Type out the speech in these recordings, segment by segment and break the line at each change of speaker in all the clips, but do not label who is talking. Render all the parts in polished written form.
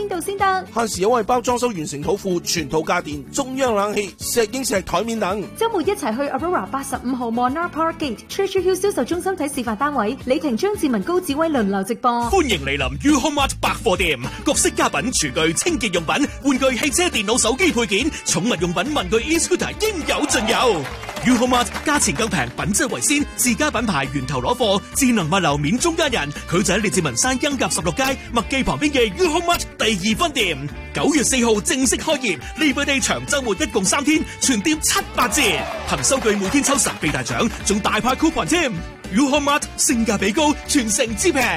度先得？
限時優惠包裝修完成土庫、全套家電、中央冷氣、石英石台面等。
周末一齊去 Aurora 85號 Monarch Park Gate、Treasure Hill 銷售中心睇示範單位，李婷、張志文、高志威輪流直播。
歡迎嚟臨 UHOMART 百貨店，各式家品、廚具、清潔用品、玩具、汽車、電腦、手機配件、寵物用品、文具、e-scooter 應有盡有。UHOMART 價錢更平，品質為先，自家品牌源頭攞貨，智能物流免中間人。佢就喺列治文山欣甲16街麥記旁邊嘅 UHOMART 第2分店。9月4號正式開業，Labor Day長週末一共3天，全店7-8折，憑收據每天抽神秘大獎，仲大派 coupon 添。UHOMART 性價比高，全城之平。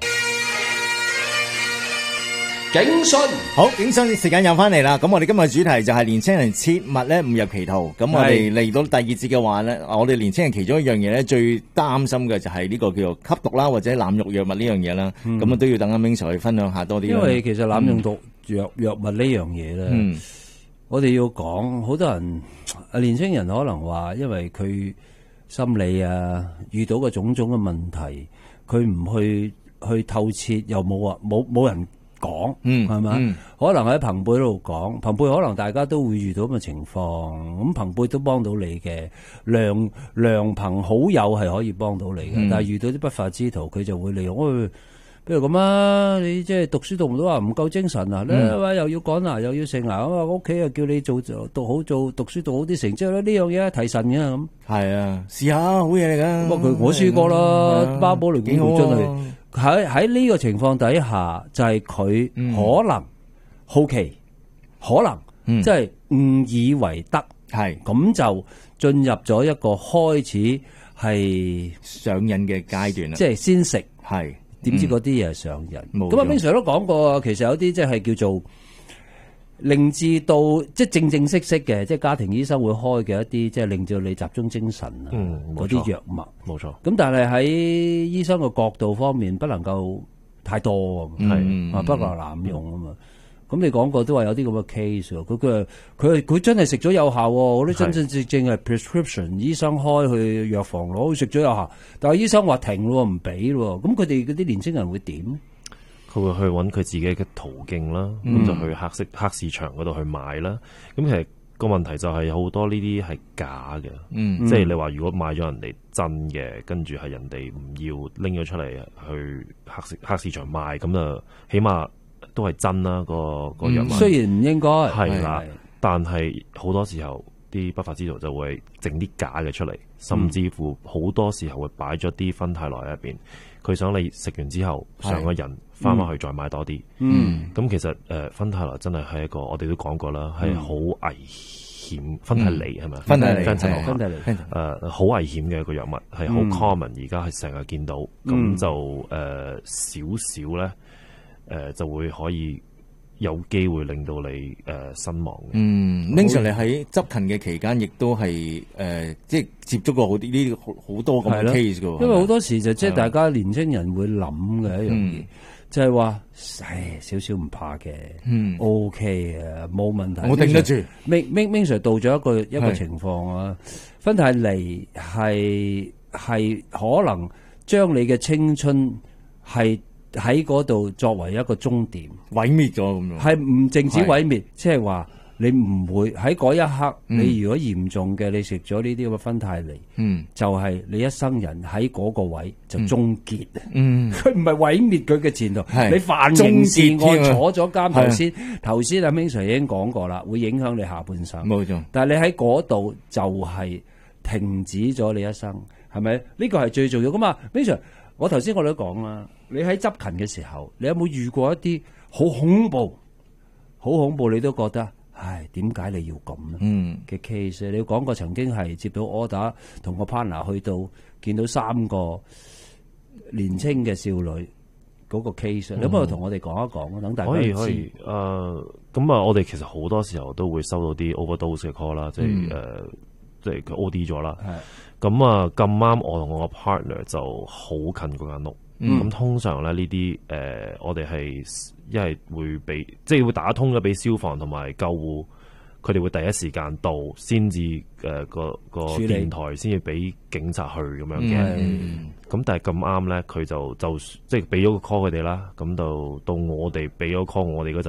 警訊
好，警訊時間又翻嚟啦。咁我哋今日主題就係年青人切勿咧誤入歧途。咁我哋嚟到第二節嘅話咧，我哋年青人其中一樣嘢咧最擔心嘅就係呢個叫做吸毒啦，或者濫用藥物呢樣嘢啦。咁都要等阿 Ming Sir 去分享下多啲。
因為其實濫用毒藥物呢樣嘢咧，我哋要講，好多人年青人可能話，因為佢心理啊遇到嘅種種嘅問題，佢唔去透徹，又冇人講，係咪？可能喺朋輩度講，朋輩可能大家都會遇到咁嘅情況，咁朋輩都幫到你嘅，良朋好友係可以幫到你嘅，但係遇到啲不法之徒，佢就會利用，譬如咁啊，你即係讀書讀唔到啊，唔夠精神啊，又要趕啊，又要剩啊，咁啊屋企又叫你讀書讀好啲成績咧，呢樣嘢提神嘅咁。係啊，試下好嘢嚟噶。不過我試過啦，巴寶嚟講真係喺呢個情況底下，就係佢可能好奇，可能即係誤以為得，係咁就進入咗一個開始係上癮嘅階段啦。即係先食係。點知嗰啲嘢係上癮？咁啊，Ming Sir都講過，其實有啲即係叫做令至到即係正式嘅，即係家庭醫生會開嘅一啲，即係令到你集中精神啊嗰啲藥物。冇錯。咁但係喺醫生嘅角度方面，不能夠太多，係不能濫用啊嘛。咁你講過都話有啲咁嘅 case，佢真係食咗有效，嗰啲真正係 prescription 醫生開去藥房攞，食咗有效，但係醫生話停咯，唔俾咯，咁佢哋嗰啲年青人會點咧？
佢會去揾佢自己嘅途徑啦，咁就去黑市場嗰度去買啦。咁其實個問題就係有好多呢啲係假嘅，即係你話如果買咗人哋真嘅，跟住係人哋唔要拎咗出嚟去黑市場賣，咁就起碼都係真啦，個藥物。
雖然唔應該
係啦，但係好多時候啲不法之徒就會整啲假嘅出嚟，甚至乎好多時候會擺咗啲芬太來入邊，佢想你食完之後上個人翻返去再買多啲。咁其實芬太來真係一個我哋都講過啦，係好危險。芬太尼係咪？芬太尼好危險嘅一個藥物，係好 common，而家係成日見到，咁就少少咧。就會可以有機會令到你身亡嘅。
Ming Sir，你喺執勤嘅期間，亦都係即係接觸過好多咁嘅 case 㗎。
因為好多時就即係大家年青人會諗嘅一樣嘢，就係話，少少唔怕嘅，OK 啊，冇問題，
我頂得住。
Ming Sir 到咗一個情況啊，芬太尼係可能將你嘅青春係喺嗰度作為一個終點，
毀滅咗咁樣，係
唔淨止毀滅，即係話你唔會喺嗰一刻，你如果嚴重嘅，你食咗呢啲咁嘅芬太尼，就係你一生人喺嗰個位就終結。佢唔係毀滅佢嘅前途，你犯刑事案坐咗監，頭先阿 Ming Sir 已經講過啦，會影響你下半生。冇錯，但係你喺嗰度就係停止咗你一生，係咪？呢個係最重要噶嘛 Ming Sir。我頭先我都講啦，你喺執勤嘅時候，你有冇遇過一啲好恐怖，你都覺得，點解你要咁呢？嘅 case？你講過曾經係接到 order， 同個 partner 去到見到3個年青嘅少女嗰個 case，你可唔可以同我哋講一講，等大家知？
可以。咁啊，我哋其實好多時候都會收到啲 overdose 嘅 call 啦，即係佢 OD 咗啦。咁啊，咁啱我同我個 partner 就好近嗰間屋。咁通常咧呢啲我哋係一係會俾，即係會打通咗俾消防同埋救護，佢哋會第一時間到，先至個電台先至俾警察去咁樣嘅。咁但係咁啱咧，佢就即係俾咗個 call 佢哋啦。咁到我哋俾咗 call 我哋嗰陣。